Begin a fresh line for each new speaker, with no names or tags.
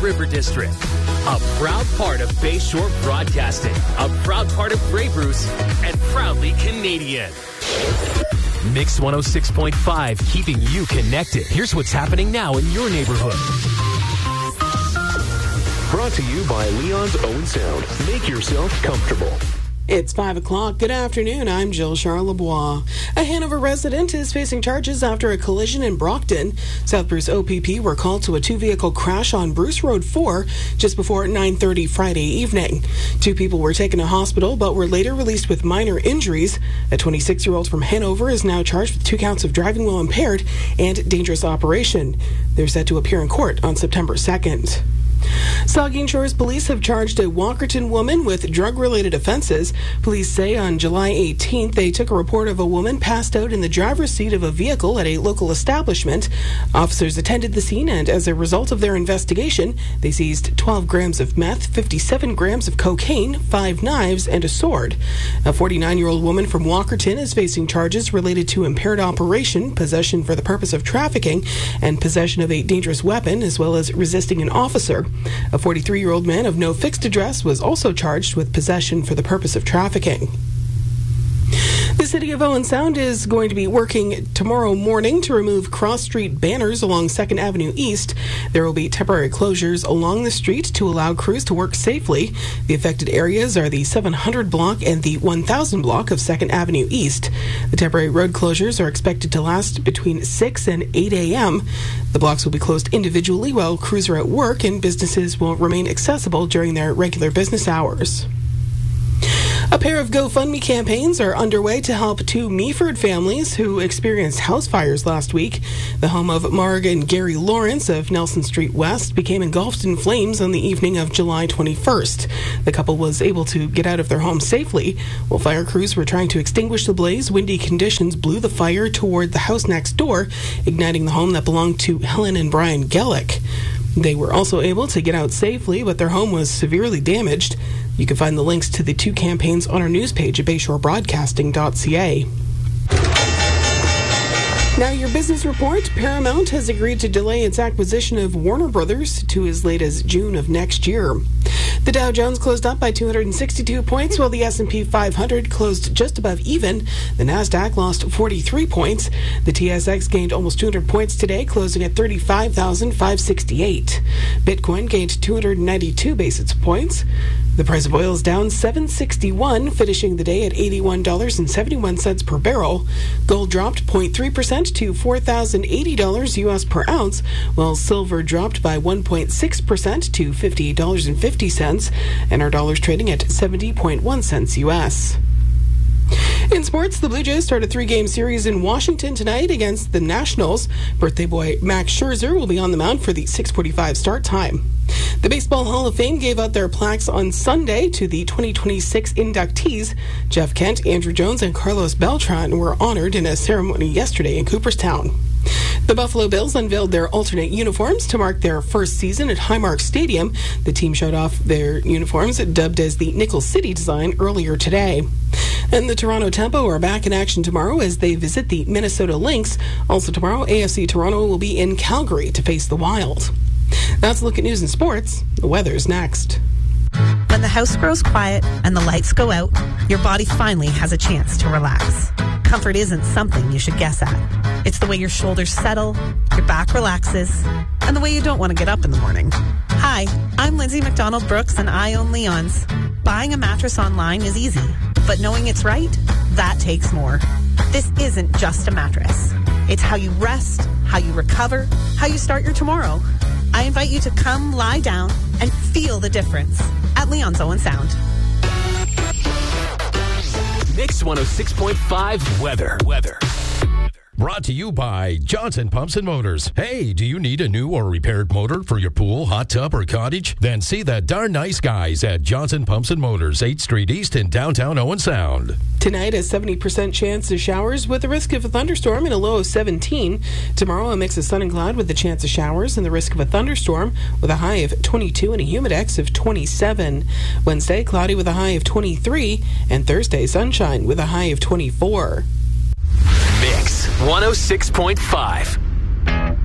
River District. A proud part of Bayshore Broadcasting, a proud part of Grey Bruce, and proudly Canadian. Mix 106.5, keeping you connected. Here's what's happening now in your neighborhood.
Brought to you by Leon's Own Sound. Make yourself comfortable.
It's 5 o'clock. Good afternoon. I'm Jill Charlebois. A Hanover resident is facing charges after a collision in Brockton. South Bruce OPP were called to a two-vehicle crash on Bruce Road 4 just before 9:30 Friday evening. Two people were taken to hospital but were later released with minor injuries. A 26-year-old from Hanover is now charged with 2 counts of driving while impaired and dangerous operation. They're set to appear in court on September 2nd. Saugeen Shores police have charged a Walkerton woman with drug-related offenses. Police say on July 18th they took a report of a woman passed out in the driver's seat of a vehicle at a local establishment. Officers attended the scene, and as a result of their investigation, they seized 12 grams of meth, 57 grams of cocaine, 5 knives, and a sword. A 49-year-old woman from Walkerton is facing charges related to impaired operation, possession for the purpose of trafficking, and possession of a dangerous weapon, as well as resisting an officer. A 43-year-old man of no fixed address was also charged with possession for the purpose of trafficking. The City of Owen Sound is going to be working tomorrow morning to remove cross-street banners along 2nd Avenue East. There will be temporary closures along the street to allow crews to work safely. The affected areas are the 700 block and the 1000 block of 2nd Avenue East. The temporary road closures are expected to last between 6 and 8 a.m. The blocks will be closed individually while crews are at work, and businesses will remain accessible during their regular business hours. A pair of GoFundMe campaigns are underway to help 2 Meaford families who experienced house fires last week. The home of Marg and Gary Lawrence of Nelson Street West became engulfed in flames on the evening of July 21st. The couple was able to get out of their home safely. While fire crews were trying to extinguish the blaze, windy conditions blew the fire toward the house next door, igniting the home that belonged to Helen and Brian Gellick. They were also able to get out safely, but their home was severely damaged. You can find the links to the 2 campaigns on our news page at BayshoreBroadcasting.ca. Now your business report. Paramount has agreed to delay its acquisition of Warner Brothers to as late as June of next year. The Dow Jones closed up by 262 points, while the S&P 500 closed just above even. The Nasdaq lost 43 points. The TSX gained almost 200 points today, closing at 35,568. Bitcoin gained 292 basis points. The price of oil is down $7.61, finishing the day at $81.71 per barrel. Gold dropped 0.3% to $4,080 U.S. per ounce, while silver dropped by 1.6% to $58.50, and our dollar's trading at 70.1 cents U.S. In sports, the Blue Jays start a 3-game series in Washington tonight against the Nationals. Birthday boy Max Scherzer will be on the mound for the 6:45 start time. The Baseball Hall of Fame gave out their plaques on Sunday to the 2026 inductees. Jeff Kent, Andrew Jones, and Carlos Beltran were honored in a ceremony yesterday in Cooperstown. The Buffalo Bills unveiled their alternate uniforms to mark their first season at Highmark Stadium. The team showed off their uniforms, dubbed as the Nickel City design, earlier today. And the Toronto Tempo are back in action tomorrow as they visit the Minnesota Lynx. Also tomorrow, AFC Toronto will be in Calgary to face the Wild. That's a look at news and sports. The weather's next.
When the house grows quiet and the lights go out, your body finally has a chance to relax. Comfort isn't something you should guess at. It's the way your shoulders settle, your back relaxes, and the way you don't want to get up in the morning. Hi, I'm Lindsay McDonald Brooks, and I own Leon's. Buying a mattress online is easy, but knowing it's right, that takes more. This isn't just a mattress. It's how you rest, how you recover, how you start your tomorrow. I invite you to come lie down and feel the difference at Leon's Owen Sound.
Mix 106.5 weather.
Brought to you by Johnson Pumps and Motors. Hey, do you need a new or repaired motor for your pool, hot tub, or cottage? Then see the darn nice guys at Johnson Pumps and Motors, 8th Street East in downtown Owen Sound.
Tonight, a 70% chance of showers with a risk of a thunderstorm and a low of 17. Tomorrow, a mix of sun and cloud with a chance of showers and the risk of a thunderstorm with a high of 22 and a humidex of 27. Wednesday, cloudy with a high of 23. And Thursday, sunshine with a high of 24.
Mix 106.5.